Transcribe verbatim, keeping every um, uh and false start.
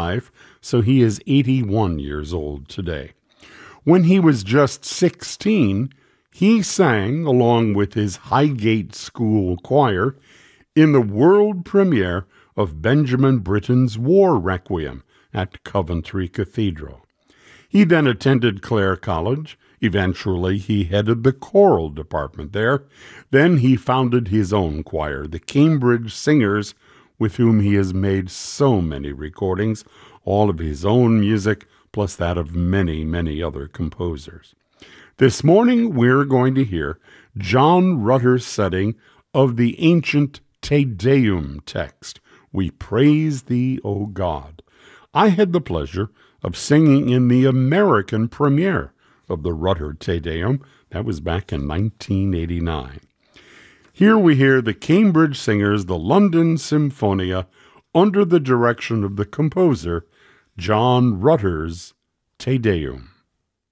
life, so he is eighty-one years old today. When he was just sixteen, he sang, along with his Highgate School Choir, in the world premiere of Benjamin Britten's War Requiem at Coventry Cathedral. He then attended Clare College. Eventually, he headed the choral department there. Then he founded his own choir, the Cambridge Singers, with whom he has made so many recordings, all of his own music, plus that of many, many other composers. This morning, we're going to hear John Rutter's setting of the ancient Te Deum text, "We praise thee, O God." I had the pleasure of singing in the American premiere of the Rutter Te Deum. That was back in nineteen eighty-nine. Here we hear the Cambridge Singers, the London Symphonia, under the direction of the composer, John Rutter's Te Deum.